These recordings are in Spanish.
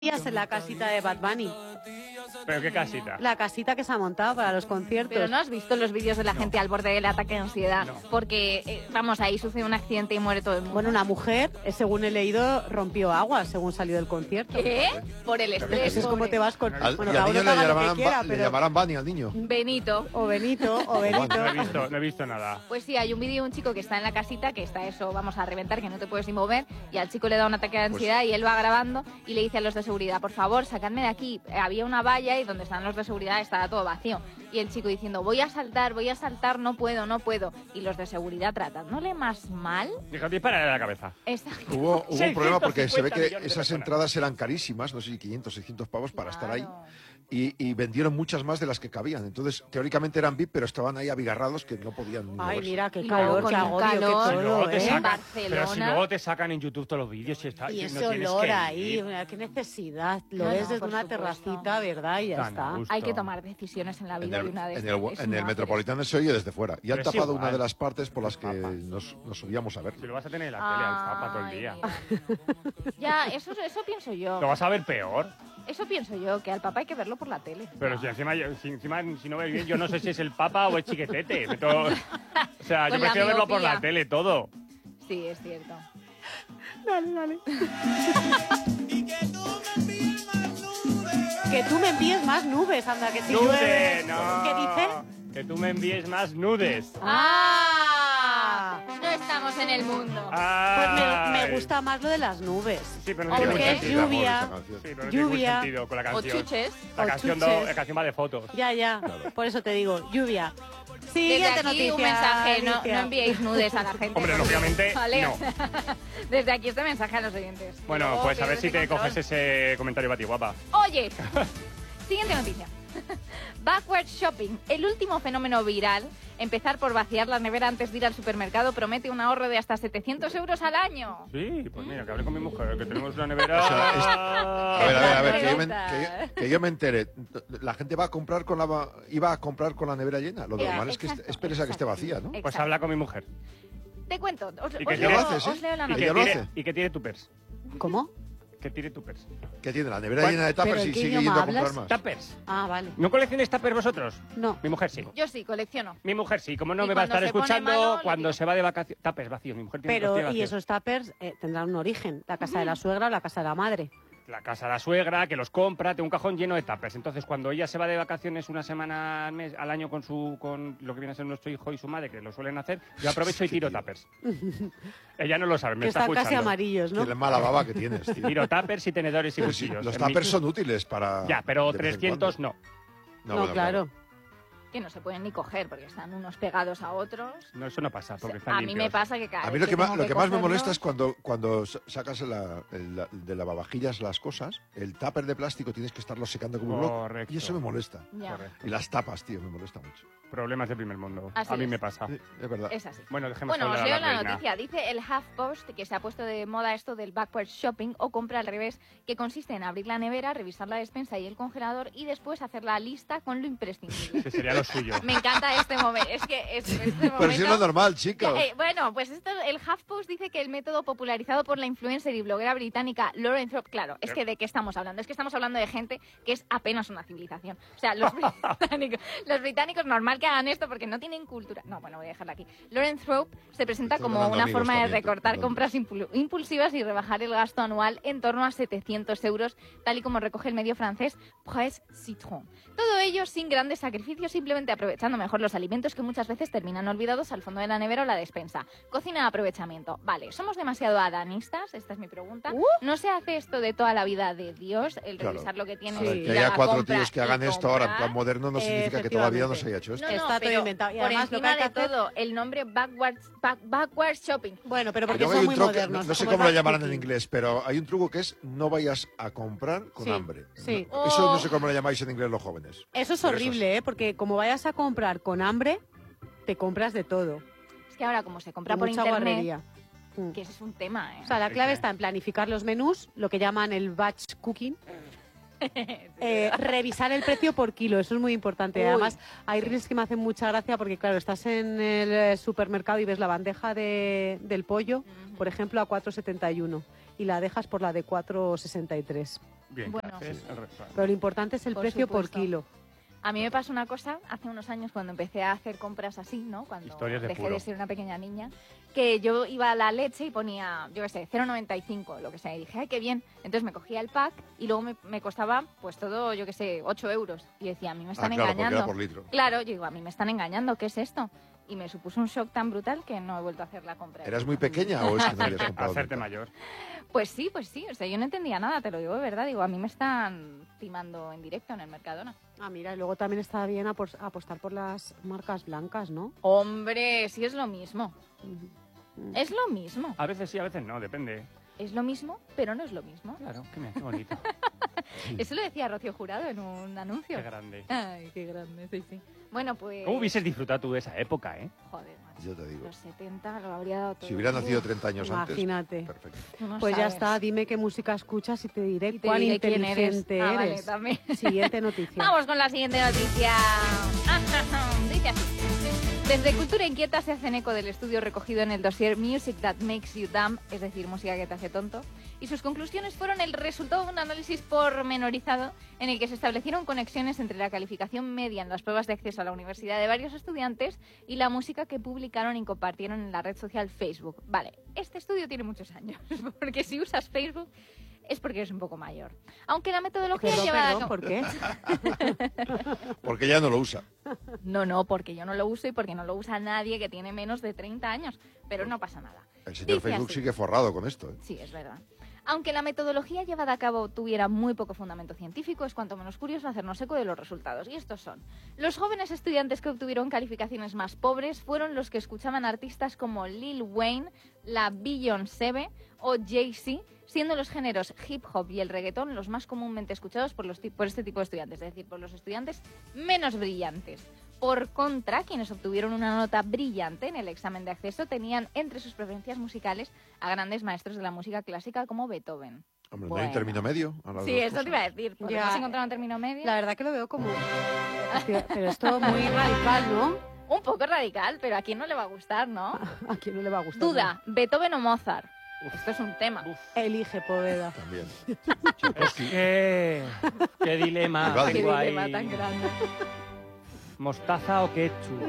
En la casita de Bad Bunny. ¿Pero qué casita? La casita que se ha montado para los conciertos. Pero no has visto los vídeos de la gente al borde del ataque de ansiedad. No. Porque, vamos, ahí sucede un accidente y muere todo el mundo. Bueno, una mujer, según he leído, rompió agua según salió del concierto. ¿Qué? Por el estrés. Eso es como te vas con... Al- Bueno, y al cada niño uno le haga lo que llamarán, quiera, le pero... llamarán Bunny al niño. Benito. O Benito, o Benito. No he visto nada. Pues sí, hay un vídeo de un chico que está en la casita, que está eso, vamos a reventar, que no te puedes ni mover, y al chico le da un ataque de ansiedad y él va grabando y le dice a los de seguridad, por favor, sacadme de aquí. Había una valla y donde están los de seguridad estaba todo vacío. Y el chico diciendo, voy a saltar, no puedo. Y los de seguridad tratándole más mal. Dijo, dispara a la cabeza. Exacto. Hubo un problema porque se ve 650 que millones de esas personas. entradas eran carísimas, no sé si 500, 600 pavos para estar ahí. Claro. Y vendieron muchas más de las que cabían. Entonces, teóricamente eran VIP, pero estaban ahí abigarrados que no podían ni Ay, moverse. mira, qué Y luego calor, con qué un agobio, qué calor. Si luego todo, te ¿eh? sacan, Barcelona. pero si luego te sacan en YouTube todos los vídeos y está, Y no ese tienes olor que ahí, ir. mira, qué necesidad. Lo No, ves no, desde por una supuesto. terracita, ¿verdad? Y ya Tan está. a gusto. Hay que tomar decisiones en la En vida el, de una de en estas. el- Es en el no Metropolitano se oye desde fuera. Y han Pero es tapado igual. una de las partes por las que Papa. nos subíamos a ver. Si lo vas a tener en la tele al Papa todo el día. Ay, ya, eso pienso yo. Lo vas a ver peor. Eso pienso yo, que al papá hay que verlo por la tele. Pero si encima, si no ves bien, yo no sé si es el Papa o es Chiquetete. O sea, yo Con la prefiero verlo por miopía. la tele todo. Sí, es cierto. Dale. Que tú me envíes más nubes, anda, que si ¡Nude! llueve. No. ¿Qué dice? Que tú me envíes más nudes. ¡Ah! No estamos en el mundo. Pues Ay. me gusta más lo de las nubes. Sí, pero no tiene Porque mucho es sentido. lluvia. Esa canción. Sí, pero no tiene mucho Lluvia. sentido con la O canción. chuches. La O canción, chuches. la canción va de fotos. Ya. Por eso te digo, lluvia. Desde Siguiente aquí noticia. un mensaje, no Alicia. enviéis nudes a la gente. Hombre, lógicamente, Vale. no. Desde aquí este mensaje a los oyentes. Bueno, Luego pues a ver pierdes si el te control. coges ese comentario, Bati, guapa. Oye, siguiente noticia. Backward shopping, el último fenómeno viral. Empezar por vaciar la nevera antes de ir al supermercado promete un ahorro de hasta 700 euros al año. Sí, pues mira, que hablé con mi mujer, que tenemos una nevera... O sea, A ver, Pregunta. que yo me entere. La gente iba a comprar con la nevera llena. Lo normal es que Exacto, esperes a que esté exacto. vacía, ¿no? Pues Exacto. habla con mi mujer. Te cuento, os ¿Y leo, qué Ya lo haces, os leo la Y ¿Y que, ya noticia. lo tire, hace? y que tire tupers. ¿Cómo? Que tire tupers. Que tiene la nevera Bueno, llena de ¿pero tuppers en y qué sigue idioma yendo a comprar hablas? más. Tuppers. Ah, vale. ¿No coleccionáis tuppers vosotros? No. Mi mujer sí. Yo sí, colecciono. Mi mujer sí, como no Y me va a cuando estar se pone escuchando malo, le cuando digo. se va de vacaciones. Tuppers vacío, mi mujer tiene los Pero, y vacíos. esos tuppers tendrán un origen. La casa de la suegra o la casa de la madre. La casa de la suegra, que los compra, tengo un cajón lleno de tuppers. Entonces, cuando ella se va de vacaciones una semana al año con lo que viene a ser nuestro hijo y su madre, que lo suelen hacer, yo aprovecho y tiro tuppers. Ella no lo sabe, me Que está están casi escuchando. amarillos, ¿no? Qué mala baba que tienes, tío. Tiro tuppers y tenedores y Pero sí, cuchillos. los En mi- tuppers son útiles para... Ya, pero de vez en 300 cuando. no. No, bueno, claro. Que no se pueden ni coger porque están unos pegados a otros. No, eso no pasa, porque están A mí limpios. me pasa que cada A mí vez lo que más, tengo lo que más me cogerlo- molesta es cuando sacas de lavavajillas las cosas, el tupper de plástico tienes que estarlo secando como un loco. Correcto. Y eso me molesta. Ya, Correcto. Y las tapas, tío, me molesta mucho. Problemas de primer mundo. Así a mí es. me pasa. Sí, es verdad. es así. Bueno, dejemos Bueno, os hablar leo a la la reina. noticia. Dice el HuffPost que se ha puesto de moda esto del backward shopping o compra al revés, que consiste en abrir la nevera, revisar la despensa y el congelador y después hacer la lista con lo imprescindible. Que sería lo suyo. Me encanta este momento. Es que este Pero si es momento... lo normal, chicos. Bueno, pues el HuffPost dice que el método popularizado por la influencer y bloguera británica Lauren Thorpe, claro, es que ¿de qué estamos hablando? Es que estamos hablando de gente que es apenas una civilización. O sea, los británicos normal que hagan esto porque no tienen cultura. No, bueno, voy a dejarla aquí. Lauren Thorpe se presenta Estoy como ganando una amigos forma de también, recortar perdón. compras impulsivas y rebajar el gasto anual en torno a 700 euros, tal y como recoge el medio francés Presse Citron. Todo ello sin grandes sacrificios, simplemente aprovechando mejor los alimentos que muchas veces terminan olvidados al fondo de la nevera o la despensa. Cocina de aprovechamiento. Vale, ¿somos demasiado adanistas? Esta es mi pregunta. ¿No se hace esto de toda la vida de Dios, el Claro. revisar lo que tienes? A ver, ir que a haya la 4 compra tíos que y hagan esto ahora en comprar? plan moderno no significa que todavía no se haya hecho esto. No, Está todo pero inventado. Y por además, lo que encima hay que de hacer- todo, el nombre backward shopping. Bueno, pero porque Luego son hay un muy truco, modernos. no sé como cómo lo el llamarán en cooking. inglés, pero hay un truco que es no vayas a comprar con Sí, hambre. sí. No, eso no Oh. sé cómo lo llamáis en inglés los jóvenes. Eso es Pero horrible, ¿eh? Porque como vayas a comprar con hambre, te compras de todo. Es que ahora como se compra Con por mucha internet, guarrería. que ese es un tema, ¿eh? O sea, la clave Sí. está en planificar los menús, lo que llaman el batch cooking. Revisar el precio por kilo, eso es muy importante. Uy. Además, hay reels que me hacen mucha gracia porque, claro, estás en el supermercado y ves la bandeja del pollo, por ejemplo, a 4,71. y la dejas por la de 4,63. Bien, Bueno, ¿qué haces? sí. Pero lo importante es el Por precio supuesto. por kilo. A mí me pasó una cosa hace unos años cuando empecé a hacer compras así, ¿no? Cuando Historias de dejé puro. de ser una pequeña niña, que yo iba a la leche y ponía, yo qué sé, 0,95, lo que sea, y dije, ¡ay, qué bien! Entonces me cogía el pack y luego me costaba, pues todo, yo qué sé, 8 euros. Y decía, a mí me están Claro, porque engañando. era por litro. Claro, yo digo, a mí me están engañando, ¿qué es esto? Y me supuso un shock tan brutal que no he vuelto a hacer la compra. ¿Eras muy pequeña o es que no habías comprado? Hacerte nunca? mayor. Pues sí, o sea, yo no entendía nada, te lo digo de verdad. Digo, a mí me están timando en directo en el Mercadona. Ah, mira, y luego también está bien apostar por las marcas blancas, ¿no? Hombre, sí es lo mismo. Es lo mismo. A veces sí, a veces no, depende. Es lo mismo, pero no es lo mismo. Claro, qué bonito. Eso lo decía Rocío Jurado en un anuncio. Qué grande. Ay, qué grande, sí, sí. Bueno, pues... ¿Cómo hubieses disfrutado tú de esa época, eh? Joder, macho. Yo te digo. Los 70 lo habría dado todo. Si hubiera nacido 30 años Imagínate. antes. Perfecto. Tú no Pues ya sabes. está, dime qué música escuchas y te diré Y te cuán diré quién eres. inteligente Ah, vale, eres. también. Siguiente noticia. Vamos con la siguiente noticia. Dice así. Desde Cultura Inquieta se hacen eco del estudio recogido en el dossier Music That Makes You Dumb, es decir, música que te hace tonto, y sus conclusiones fueron el resultado de un análisis pormenorizado en el que se establecieron conexiones entre la calificación media en las pruebas de acceso a la universidad de varios estudiantes y la música que publicaron y compartieron en la red social Facebook. Vale, este estudio tiene muchos años, porque si usas Facebook es porque eres un poco mayor. Aunque la metodología Perdón, llevada a perdón, ¿por qué? Porque ya no lo usa. No, porque yo no lo uso y porque no lo usa nadie que tiene menos de 30 años. Pero no pasa nada. El señor Dice Facebook así. sigue forrado con esto. ¿Eh? Sí, es verdad. Aunque la metodología llevada a cabo tuviera muy poco fundamento científico, es cuanto menos curioso hacernos eco de los resultados. Y estos son: los jóvenes estudiantes que obtuvieron calificaciones más pobres fueron los que escuchaban artistas como Lil Wayne, la Beyoncé o Jay-Z, siendo los géneros hip hop y el reggaetón los más comúnmente escuchados por este tipo de estudiantes, es decir, por los estudiantes menos brillantes. Por contra, quienes obtuvieron una nota brillante en el examen de acceso tenían entre sus preferencias musicales a grandes maestros de la música clásica como Beethoven. Hombre, ¿no Bueno. hay término medio? A las Sí, dos eso te cosas. iba a decir. Ya. ¿Podemos encontrar un término medio? La verdad que lo veo como... Pero esto muy radical, ¿no? Un poco radical, pero a quién no le va a gustar, ¿no? ¿A quién no le va a gustar? Duda, Beethoven o Mozart. Esto es un tema. Uf, Elige, Poveda. También. es que... Qué dilema. Iba de- Qué tengo dilema ahí. tan grande. ¿Mostaza o ketchup?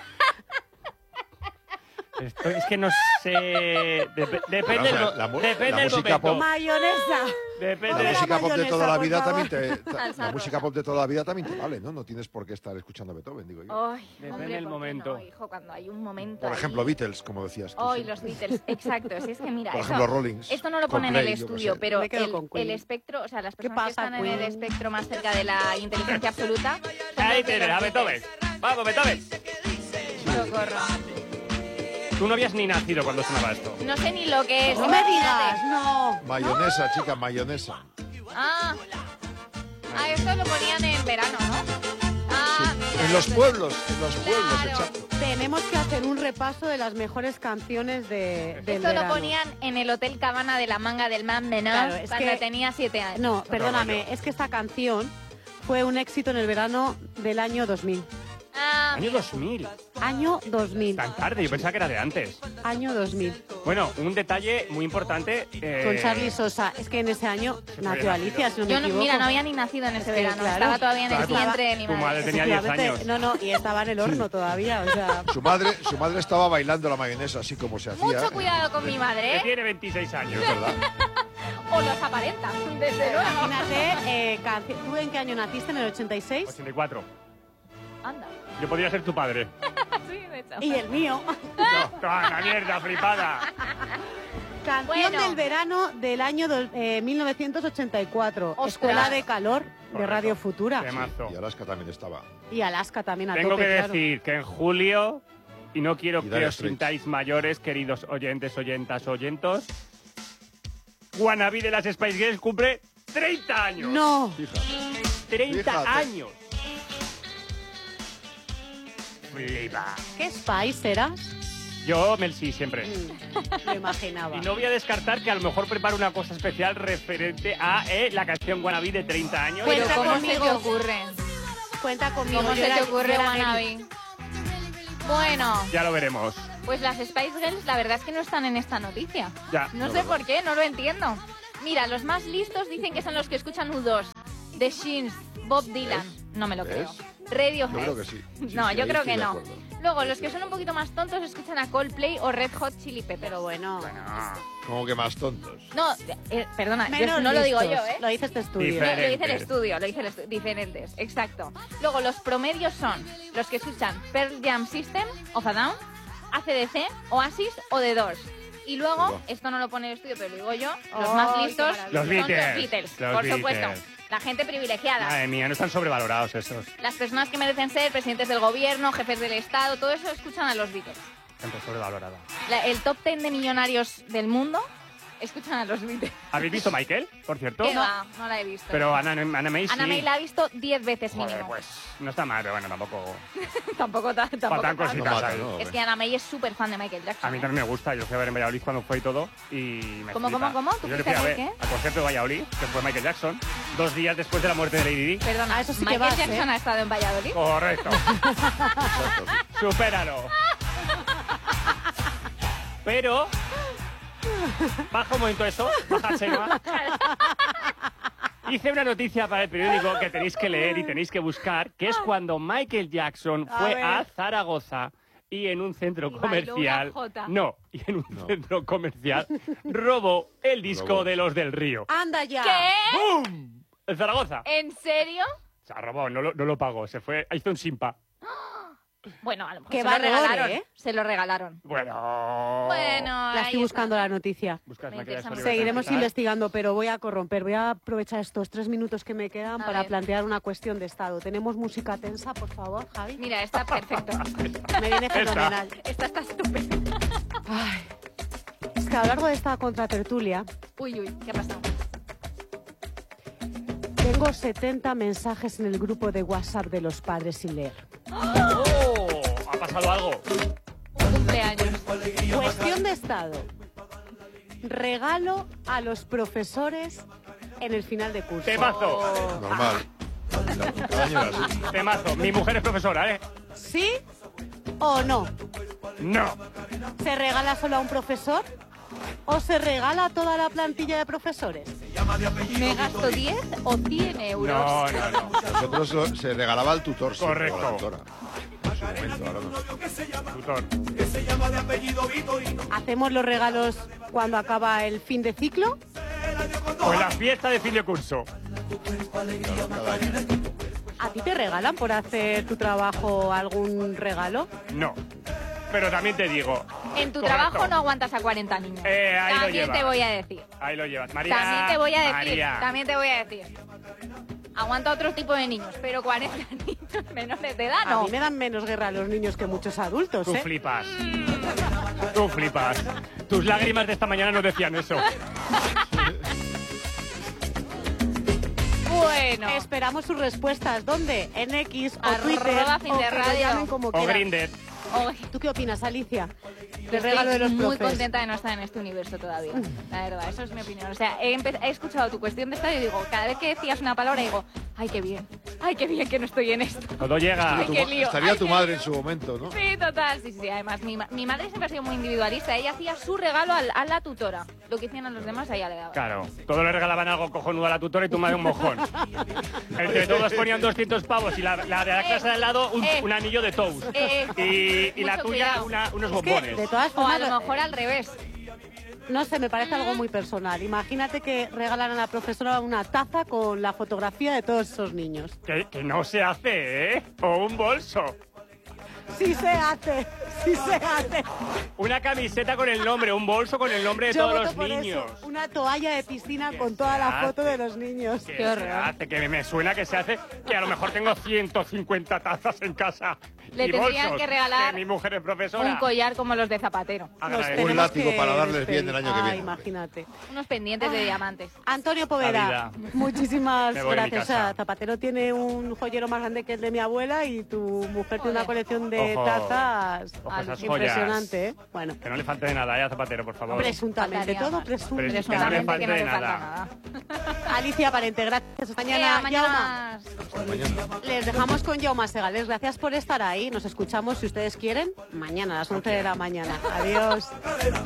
Es que no sé. Depende O sea, del la depende del música momento. pop- ¡Mayonesa! Depende La Hola, música pop de toda la vida mayonesa, también por Salsa la música rosa. pop de toda la vida también te vale, ¿no? No tienes por qué estar escuchando a Beethoven, digo yo. Ay, Depende hombre, del ¿por qué momento. no, hijo? Cuando hay un momento Por ahí- ejemplo, Beatles, como decías tú. Ay, sí. los Beatles, exacto. Si es que mira, Por eso- ejemplo, Rollins. esto no lo pone en el Coldplay, yo qué estudio, sé. pero Me quedo con Queen. el espectro, o sea, las ¿Qué personas que pasa, están en el Queen? espectro más cerca de la inteligencia absoluta... son Ahí los de tienes, los a Beethoven. Beatles. Vamos, Beethoven. Socorro. Tú no habías ni nacido cuando sonaba esto. No sé ni lo que es. ¡No me imagínate. digas! ¡No! Mayonesa, chica, mayonesa. Ah, esto lo ponían en verano, ¿no? Ah, mira, En los esto- pueblos, Claro. exacto. Tenemos que hacer un repaso de las mejores canciones del Esto lo verano. ponían en el Hotel Cabana de la Manga del Man Menor Claro, es cuando que- tenía 7 años. No, perdóname, rollo. es que esta canción fue un éxito en el verano del año 2000. Ah, Año 2000. Año 2000. Tan tarde, yo pensaba que era de antes. Año 2000. Bueno, un detalle muy importante. Con Charlie Sosa. Es que en ese año nació había Alicia, si no me yo no, equivoco. mira, no había ni nacido en ese Es que, verano. claro. Estaba todavía en el Estaba- vientre de mi tu madre madre. tenía 10 Efectivamente. años. No, y estaba en el horno todavía, o sea... Su madre estaba bailando la mayonesa así como se hacía. Mucho cuidado con mi madre, Que ¿eh? tiene 26 años. Es verdad. O los aparenta, desde luego. Imagínate, ¿tú en qué año naciste? ¿En el 86? 84. Anda. Yo podría ser tu padre. Sí, de hecho. Y el mío. No, toda la mierda, flipada. Canción Bueno. del verano del año 1984. Ostras. Escuela de Calor de Correcto. Radio Futura. Temazo. Y Alaska también estaba. Y Alaska también a Tengo tope, que claro. decir que en julio, y no quiero Y que Dire os Straits. sintáis mayores, queridos oyentes, oyentas, oyentos, Wannabe de las Spice Girls cumple 30 años. No. Fija. 30 Fíjate. años. Flipa. ¿Qué Spice eras? Yo, Mel sí, siempre. Lo imaginaba. Y no voy a descartar que a lo mejor preparo una cosa especial referente a la canción Wannabe de 30 años. Pero Cuenta ¿cómo se te conmigo. ocurre? Cuenta conmigo. ¿Cómo yo se era- te ocurre, yo era Wannabe? Bueno, Ya lo veremos. Pues las Spice Girls, la verdad es que no están en esta noticia. Ya. No sé por qué, no lo entiendo. Mira, los más listos dicen que son los que escuchan U2, The Shins, Bob Dylan. No me lo creo. Radiohead. Yo creo que sí. No, Sí, yo ahí creo estoy que de no. acuerdo. Luego, los que son un poquito más tontos escuchan a Coldplay o Red Hot Chili Peppers. Pero bueno, Como que más tontos. No, perdona, menos no lo digo yo, listos. ¿eh? Lo dice este estudio. Diferente. Lo dice el estudio, diferentes, exacto. Luego, los promedios son los que escuchan Pearl Jam System, of a Down, AC/DC, Oasis o The Doors. Y luego, Buah. esto no lo pone el estudio, pero lo digo yo, los ¡Ay, más qué listos maravilla! son Los Beatles, los Beatles, los por supuesto. Beatles. La gente privilegiada. Madre mía, no están sobrevalorados esos. Las personas que merecen ser presidentes del gobierno, jefes del Estado, todo eso escuchan a los Beatles. Gente sobrevalorada. El top 10 de millonarios del mundo escuchan a los Beatles. ¿Habéis visto Michael, por cierto? ¿Qué va? No la he visto. Pero Ana May sí. Ana May la ha visto 10 veces Joder, mínimo. pues no está mal, pero bueno, tampoco... Tampoco Faltan tanto. cositas No mata, ahí. ¿no? Es que Ana May es súper fan de Michael Jackson. A mí también me gusta, yo fui a ver en Valladolid cuando fue y todo y me ¿Cómo? flipa. ¿Cómo? ¿Tú Yo le fuiste fui a a ver ver al concierto de Valladolid, que fue Michael Jackson, 2 días después de la muerte de Lady Di. Perdona, eso sí que Michael vas, Jackson ¿eh? ha estado en Valladolid. Correcto. Supéralo. Pero... Baja un momento eso, baja Chema. Hice una noticia para el periódico que tenéis que leer y tenéis que buscar, que es cuando Michael Jackson A fue ver. a Zaragoza y en un centro Y bailó una comercial... jota. No, y en un centro comercial robó el disco Robó. de Los del Río. ¡Anda ya! ¿Qué? ¡Bum! En Zaragoza. ¿En serio? Se robó, no lo pagó, se fue, hizo un simpa. Bueno, a lo mejor Qué se lo valor, regalaron. ¿eh? Se lo regalaron. Bueno... Bueno, La ahí estoy buscando la noticia. Buscas Me Michael interesa Jackson mucho. y Seguiremos tal. investigando, pero voy a aprovechar estos 3 minutos que me quedan A para ver. plantear una cuestión de estado. ¿Tenemos música tensa, por favor, Javi? Mira, está perfecto. Me viene fenomenal. Esta está estupenda. Ay, es que a lo largo de esta contratertulia Uy, ¿qué ha pasado? tengo 70 mensajes en el grupo de WhatsApp de los padres sin leer. ¡Oh! ¿Ha pasado algo? Cumpleaños. Cuestión de estado. Regalo a los profesores en el final de curso. Temazo, Normal. Cada año era así. temazo. Mi mujer es profesora, ¿eh? ¿Sí o no? No. ¿Se regala solo a un profesor o se regala a toda la plantilla de profesores? ¿Me gasto 10 o 100 euros? No. Nosotros se regalaba al tutor. Sí, Correcto. o a la tutora. En su momento, ahora no. Tutor. ¿Hacemos los regalos cuando acaba el fin de ciclo? O en la fiesta de fin de curso. Cada año. ¿A ti te regalan por hacer tu trabajo algún regalo? No. Pero también te digo. En tu Correcto. trabajo no aguantas a 40 niños. Ahí lo También llevas. te voy a decir. Ahí lo llevas. María. También te voy a decir. María. También te voy a decir. Aguanta otro tipo de niños, pero 40 niños menores de edad A no. mí me dan menos guerra los niños que muchos adultos, Tú ¿eh? flipas. Tú flipas. Tus lágrimas de esta mañana nos decían eso. Bueno. Esperamos sus respuestas. ¿Dónde? En X o Arroba Twitter fin o de que lo radio. llamen como O quieran. Grindr. Hoy ¿Tú qué opinas, Alicia? estoy Del regalo de los muy profes. contenta de no estar en este universo todavía. La verdad, eso es mi opinión. O sea, he escuchado tu cuestión de estado y digo, cada vez que decías una palabra digo, ay, qué bien que no estoy en esto. Todo llega. Ay, qué lío. Estaría Ay, tu qué madre lío. en su momento, ¿no? Sí, total. Sí. Además, mi madre siempre ha sido muy individualista. Ella hacía su regalo a la tutora. Lo que hacían a los demás, a ella le daba. Claro, todos le regalaban algo cojonudo a la tutora y tu madre un mojón. Entre todos ponían 200 pavos y la de la clase de al lado un anillo de toast. Y la mucho tuya cuidado. unos Es que, bombones. de todas O a formas, lo mejor al revés. no sé, me parece algo muy personal. Imagínate que regalan a la profesora una taza con la fotografía de todos esos niños. Que no se hace, ¿eh? O un bolso. Sí se hace, sí se hace. Una camiseta con el nombre, un bolso con el nombre de Yo todos voto los por niños. eso. Una toalla de piscina ¿Qué con se toda la hace? foto de los niños. Que Qué se horror. hace, que me suena que se hace, que a lo mejor tengo 150 tazas en casa. Le y tendrían bolsos, que regalar mi mujer es profesora. Un collar como los de Zapatero. Nos Agradezco. tenemos Un látigo que para darles despedir. bien el año que viene. Imagínate. Unos pendientes de diamantes. Antonio La Poveda, vida. muchísimas Me voy a mi gracias. casa. O sea, Zapatero tiene un joyero más grande que el de mi abuela y tu mujer tiene una Joder. colección de Ojo. tazas Ojo, esas impresionante, ¿eh? Bueno, Que no le falte de nada, ¿eh? A Zapatero, por favor. presuntamente, Faltaría todo más. presuntamente. Que no le Presuntamente que no falte le falta nada. nada. Alicia Parente, gracias. Mañana, Mañana Jaume. más. Hasta mañana. Les dejamos con Jaume Segales. Gracias por estar ahí. Nos escuchamos, si ustedes quieren, mañana a las 11 de la mañana. Adiós.